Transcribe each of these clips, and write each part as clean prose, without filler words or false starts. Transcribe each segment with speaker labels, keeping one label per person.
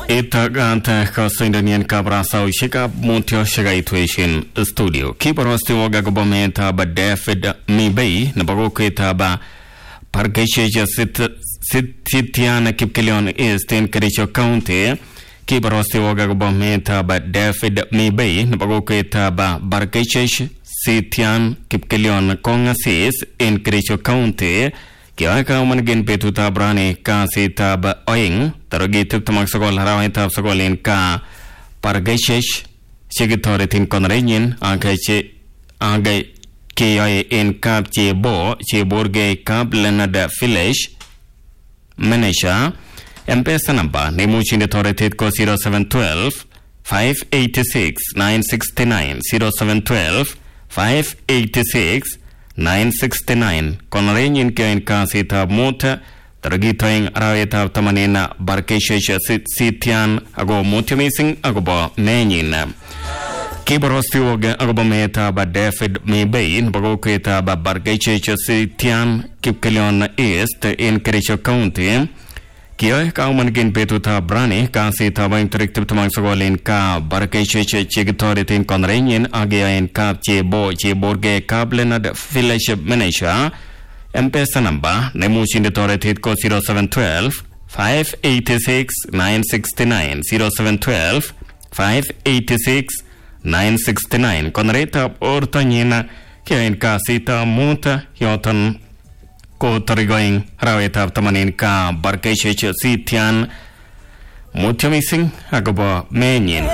Speaker 1: Itaganta Kosindanian Cabrasa Shika Montio Shagaituation Studio. Keep Rosti Wagabomenta ba David Mibay, Nabagoketa ba Pargesha Sitiana Kipkilion East in Kericho County. Keep Rosti Wagabomenta ba David Mibay, Nabagoketa ba Pargesha Sitian Kipkilion Kongasis in Kericho County. Kaya ka managin petuta brani ka si tab oing tarogitip tamag sagol harawin tab sagolin ka pargeshesh sigitoretin konrenyin agay kaya in kap cheborge kap lenada village menesha mpesa namba nemuchin authority ko 0712 586 969 0712 586 969 Konrenyin kain kasita mota taragitoing araweta tamanina barkeshesh sitian ago motimising agoba menyin Kiborosti woga agoba meta ba David Mibay bagoketa ba barkeshesh sitian Kipkelion East in Kericho County Kaya ka managin petuta brani kasita ba interactive tamang sagolin ka barkeshesh chigtoritin konrenyin agiain ka cheborge kablenad village menesha mpesa namba nemushin authority ko 0712 586 969 0712 586 969 konreta ortanyina kain kasita muta yotan ko tarigoing raweta tamanin ka barkeshesh sitian mutamising agoba menyin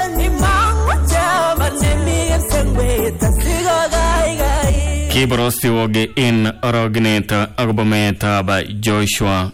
Speaker 1: Kiborosti woge in aragneta agoba meta ba Joshua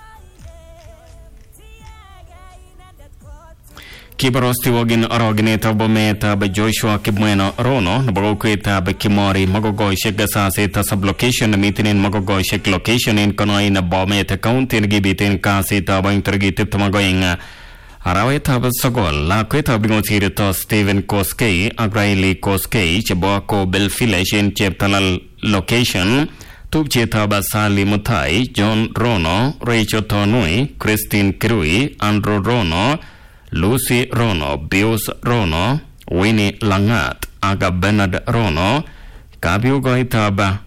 Speaker 1: Kiborosti wogin aragneta bometa ba Joshua Kibmeno Rono nabagokweta ba Kimori magogoy shegasa seta sublocation mitinin magogoy shek location in konoy na bometa county gibitin ka seta ba intergitip tamagoying araweta ba sagol la kweta bingotiri to Stephen Koskei Agraili Koskei cheboko Belfilation cheptalal location tubcheta ba Sali Mutai John Rono Rachel Tonui Christine Kirui Andrew Rono Lucy Rono, Bios Rono, Winnie Langat, Aga Bernard Rono, Kabiugoitaba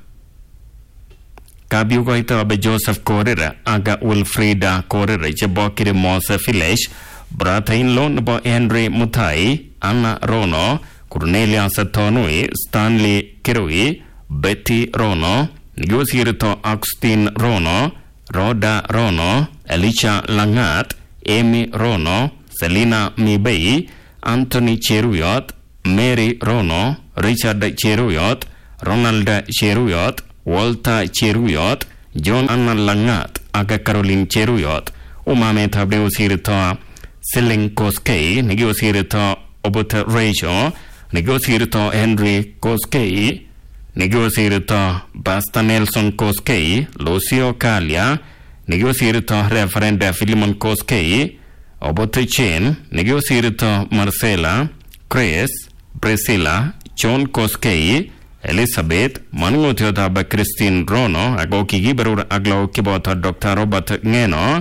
Speaker 1: Joseph Correra, Aga Wilfrida Correra, Jabokiri Mose Village, Bratain Lonbo Henry Mutai, Anna Rono, Cornelia Satonui, Stanley Kirui, Betty Rono, Yosirito Augustine Rono, Rhoda Rono, Alicia Langat, Amy Rono, Selina Mibay, Anthony Cheruyot, Mary Rono, Richard Cheruyot, Ronald Cheruyot, Walter Cheruyot, John Anna Langat, Aga Caroline Cheruyot, Umame Tabeusirito, Selling Koskei, Negotiator Obota Ratio, Negotiator Henry Koskei, Negotiator Basta Nelson Koskei, Lucio Calia, Negotiator Reverend Philemon Koskei, Obote Chen, Negotiator Marcela, Chris, Priscilla, John Koskei, Elizabeth, Manutota by Christine Rono, Agoki Giberur Aglo Kibota Dr. Robert Ngeno,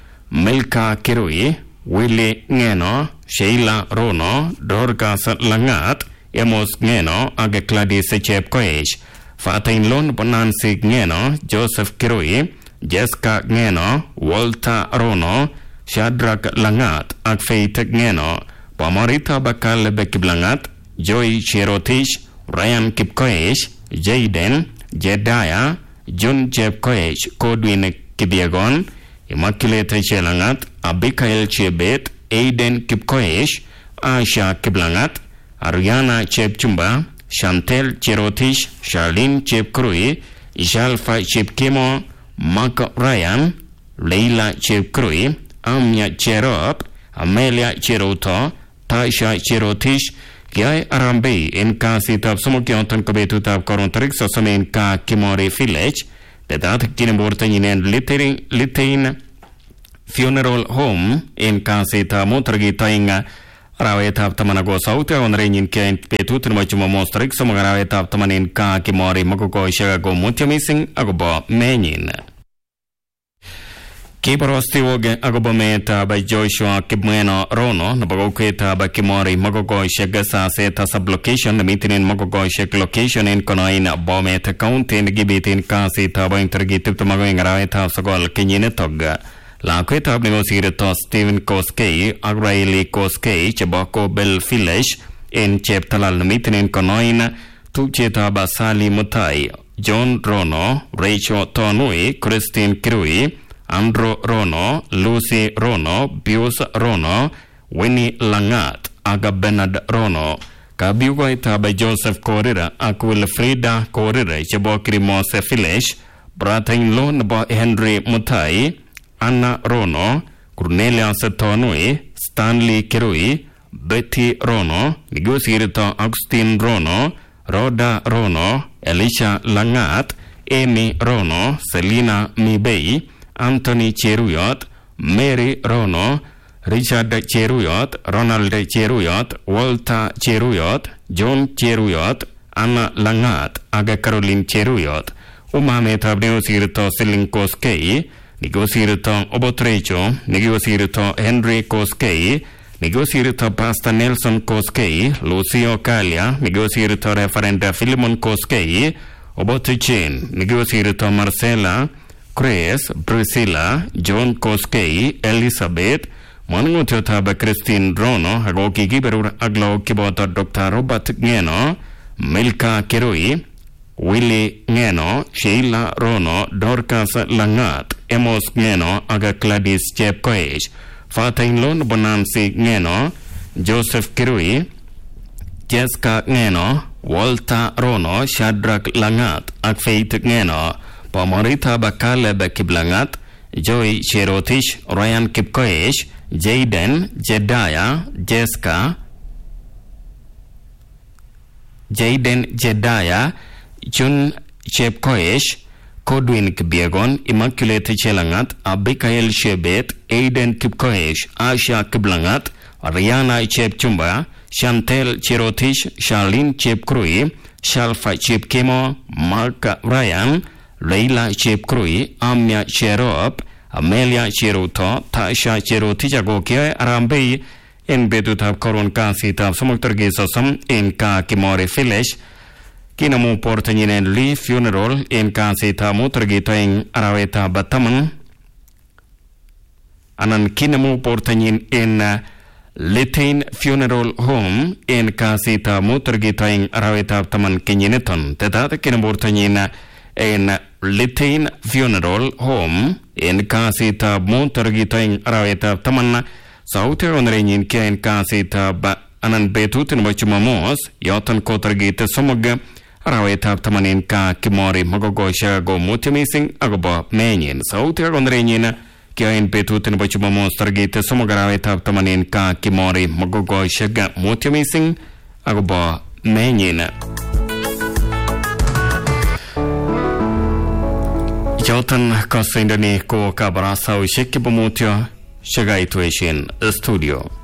Speaker 1: Milka Kirui, Willie Ngeno, Sheila Rono, Dorcas Langat, Emos Ngeno, Agakladi Sechep Koish, Fatain Lon Bonansi Ngeno, Joseph Kirui, Jessica Ngeno, Walter Rono, Shadrach Langat, at Faith Ngeno, Pamarita Bakal Bekiblangat, Joy Cherotish, Ryan Kipkoish, Jaden, Jedediah, John Jepkoish, Kodwin Kibiagon, Immaculate Chelangat, Abigail Chebet, Aiden Kipkoish, Asha Kiblangat, Ariana Chepchumba, Chantel Cherotish, Charlene Chepkrui, Ishalfa Chepkemo, Mark Ryan, Leila Chepkrui, Amya Cherop, Amelia Cheroto, Taisha Cherotish, Kiai Arambe in Kasi Tab Sumokionton Kabetu Tab Korontrix or some in Ka Kimori Village, the that Kinimortan and Litain Funeral Home in Kasi Tab Motragi Tainga, Raweta Tamanago Sauta on Rain Kain Petut Machuma Mostrix, some Raweta Tamanin Ka Kimori Makoko Shagago Mutiamising Agoba Menin. Kiborostiwoge agobo meetab Joshua Kibmweno Rono nebo kokwetab Kimori Mogogoishek saset sublocation nemiten Mogogoishek location en konoin Bomet County nekibitin kasitab oeng tarikit 22 arawetab 9 kenyinitok. Lakwetab nekosirto Stephen Koskei ak Riley Koskei chebo Kobel Village en Cheptalal nemiten konoin tupchetab Sally Mutai, John Rono, Rachel Tonui, Christine Kirui, Andrew Rono, Lucy Rono, Pius Rono, Winnie Langat, aga Bernard Rono. Kabiugoitab Joseph Korira ak Wilfrida Korira chebo Krimose Village, brother-in-law nebo Henry Mutai, Anna Rono, Cornelius Tonui, Stanley Kirui, Betty Rono, Negosirito Augustine Rono, Rhoda Rono, Elisha Langat, Amy Rono, Selina Mibei, Anthony Cheruyot, Mary Rono, Richard Cheruyot, Ronald Cheruyot, Walter Cheruyot, John Cheruyot, Anna Langat, aga Caroline Cheruyot. Umametab negosirito Selin Koskei, negosirito Obotrecho, negosirito Henry Koskei, negosirito Pastor Nelson Koskei, Lucio Kalia, negosirito Reverend Philemon Koskei, Obotrechin, negosirito Marcela, Chris, Priscilla, John Koskei, Elizabeth, Manungutiotab Christine Rono, Agoki Giberur Aglo Kiboto Dr. Robert Ngeno, Milka Kirui, Willie Ngeno, Sheila Rono, Dorcas Langat, Emos Ngeno, aga Gladys Chepkoech, father-in-law Bonansi Ngeno, Joseph Kirui, Jessica Ngeno, Walter Rono, Shadrach Langat, ak Faith Ngeno, Pomoritab Caleb Kiblangat, Joy Cherotich, Ryan Kipkoech, Jaden, Jedaya, Jessica, Jaden Jedaya, Jun Chepkoech, Kodwin Kibiegon, Immaculate Chelangat, Abigail Shebet, Aiden Kipkoech, Asha Kiblangat, Rihanna Chepchumba, Chantel Cherotich, Charlene Chepkrui, Shalfa Chepkemo, Mark Ryan, Leila Chepkrui, Amya Cherop, Amelia Cheruto, Tasha Cherotich Agokia, Arambei, en betutab koron kasitab somoktorgesosam en ka Kimori Village, kinamu portanyinen Lee Funeral en kasitab motorgitoing arawetab taman, anan kinamu portanyin en Litain Funeral Home en kasitab motorgitoing arawetab taman kenyiniton. Tetat kinaportanyin en Litain Funeral Home en kasitab motorgitoing arawetab taman. Sauti onrenyin kia en kasitab anan betut nebo Jumamos yoton ko targit somog arawetab taman en ka Kimori Mogogoishek go mutyo mising agobo menyin. Sauti onrenyin kia en betut nebo Jumamos targit somog arawetab taman en ka Kimori Mogogoishek mutyo mising agobo menyin. Yoton kasindani ko kabarasaushek kibo mutyo Shagaitu in studio.